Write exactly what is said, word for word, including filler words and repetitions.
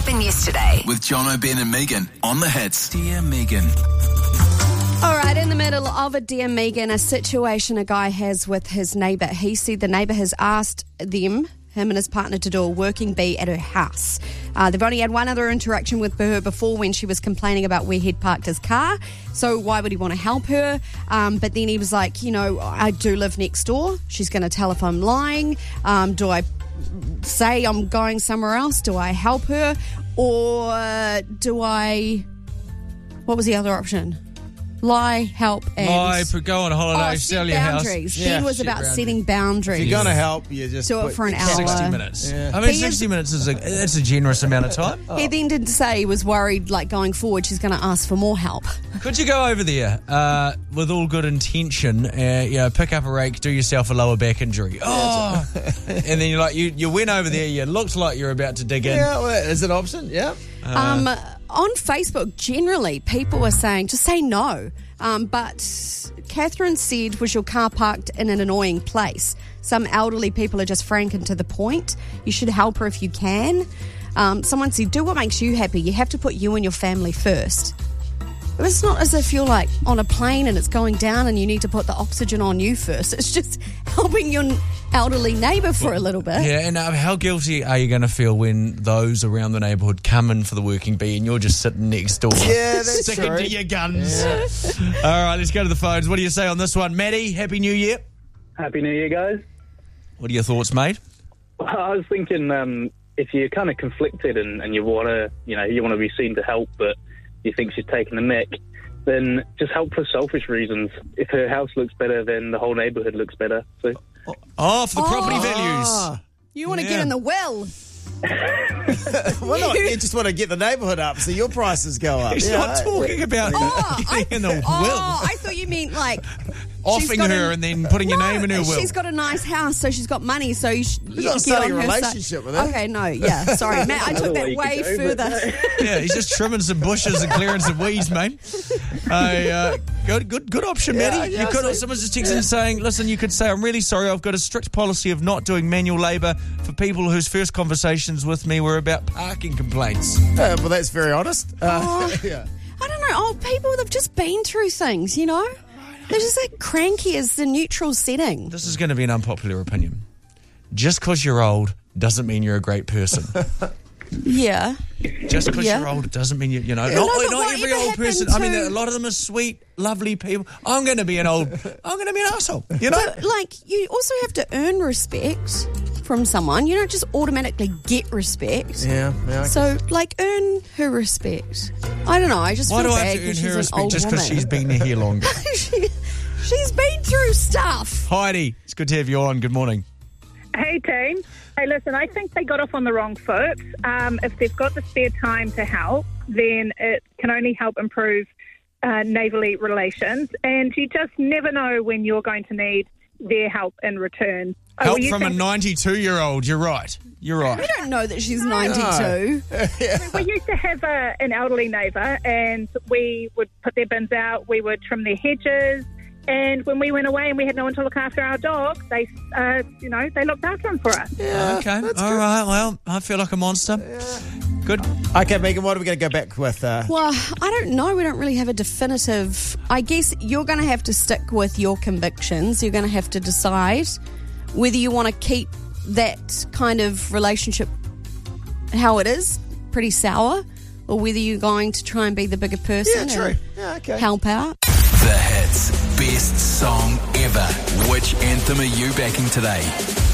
happened yesterday. With John O'Ben and Megan on the hits. Dear Megan. All right, in the middle of a Dear Megan, a situation a guy has with his neighbour. He said the neighbour has asked them, him and his partner, to do a working bee at her house. Uh, they've only had one other interaction with her before when she was complaining about where he'd parked his car. So why would he want to help her? Um, but then he was like, you know, I do live next door. She's going to tell if I'm lying. Um, do I say I'm going somewhere else? Do I help her? Or do I... What was the other option? Lie, help, and... Lie, go on holiday, oh, sell set your boundaries. house. Ben Yeah, was set about boundaries. setting boundaries. If you're going to help, you just do it put- for an hour. sixty minutes. Yeah. I mean, He is- sixty minutes is a, that's a generous amount of time. He then did say he was worried, like, going forward, she's going to ask for more help. Could you go over there uh, with all good intention, uh, you know, pick up a rake, do yourself a lower back injury? Oh, and then you're like, you, you went over there, you looked like you're about to dig in. Yeah, well, is it an option? Yeah. Um, on Facebook, generally, people are saying, just say no. Um, but Catherine said, was your car parked in an annoying place? Some elderly people are just frank and to the point. You should help her if you can. Um, someone said, do what makes you happy. You have to put you and your family first. It's not as if you're like on a plane and it's going down and you need to put the oxygen on you first. It's just helping your elderly neighbour for a little bit. Yeah, and uh, how guilty are you going to feel when those around the neighbourhood come in for the working bee and you're just sitting next door? Yeah, that's sticking true. to your guns. All right, let's go to the phones. What do you say on this one? Maddie, Happy New Year. Happy New Year, guys. What are your thoughts, mate? I was thinking, um, if you're kind of conflicted and, and you want to, you know, you want to be seen to help, but you think she's taking the mick, then just help for selfish reasons. If her house looks better, then the whole neighbourhood looks better. So, Oh, for the property Oh. values. You want to Yeah. get in the will. Well, not, you just want to get the neighbourhood up so your prices go up. He's Yeah. not talking about Oh, I, getting in the oh, will. I thought you meant like she's Offing got her a- and then putting your No, name in her will. She's got a nice house, so she's got money. So you, sh- you not get starting on a her side. relationship with her. Okay, no, yeah, sorry, Matt. I took Another that way you way could go, but further. Yeah, he's just trimming some bushes and clearing some weeds, mate. Hey, uh, good, good, good option, Yeah, Maddie. yeah, you could. I see. Someone's just texting and saying, "Listen, you could say I'm really sorry. I've got a strict policy of not doing manual labour for people whose first conversations with me were about parking complaints." Uh, well, that's very honest. Uh, Oh. yeah. I don't know. Old people, they've just been through things, you know. They're just like cranky as the neutral setting. This is going to be an unpopular opinion. Just because you're old doesn't mean you're a great person. Yeah. Just because Yeah. you're old doesn't mean you, you know. No, not but not every whatever old person. happened I mean, to- a lot of them are sweet, lovely people. I'm going to be an old. I'm going to be an asshole. You know. But, like, you also have to earn respect from someone. You don't just automatically get respect. Yeah. yeah I So, like, earn her respect. I don't know. I just Why feel do I bad have to earn because her she's respect an old just because woman. she's been here longer? she, she's been through stuff. Heidi, it's good to have you on. Good morning. Hey, team. Hey, listen, I think they got off on the wrong foot. Um, if they've got the spare time to help, then it can only help improve uh, neighbourly relations. And you just never know when you're going to need their help in return. Oh, Help well, you from a think- ninety-two-year-old. You're right. You're right. We don't know that she's ninety-two. We used to have a, an elderly neighbour, and we would put their bins out, we would trim their hedges, and when we went away and we had no one to look after our dog, they, uh, you know, they looked after him for us. Yeah, Okay. All that's right. good. Well, I feel like a monster. Good. Okay, Megan, what are we going to go back with? Uh, Well, I don't know. We don't really have a definitive. I guess you're going to have to stick with your convictions. You're going to have to decide whether you want to keep that kind of relationship how it is, pretty sour, or whether you're going to try and be the bigger person yeah, true. and Yeah, okay. help out. The hits. Best song ever. Which anthem are you backing today?